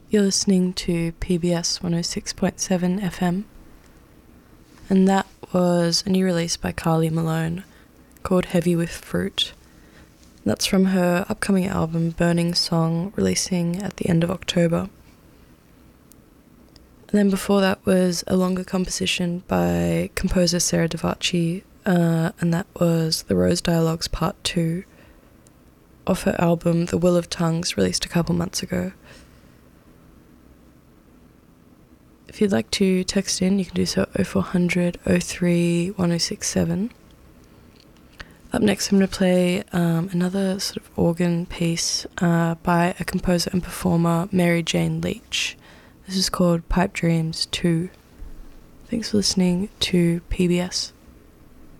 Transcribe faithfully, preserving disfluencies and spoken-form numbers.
You're listening to P B S one oh six point seven F M, and that was a new release by Carly Malone called Heavy with Fruit. That's from her upcoming album Burning Song, releasing at the end of October. And then before that was a longer composition by composer Sarah Davachi, uh, and that was The Rose Dialogues Part two off her album The Will of Tongues, released a couple months ago. If you'd like to text in, you can do so at oh four hundred, oh three, one oh six seven. Up next, I'm going to play um, another sort of organ piece uh, by a composer and performer, Mary Jane Leach. This is called Pipe Dreams two. Thanks for listening to P B S.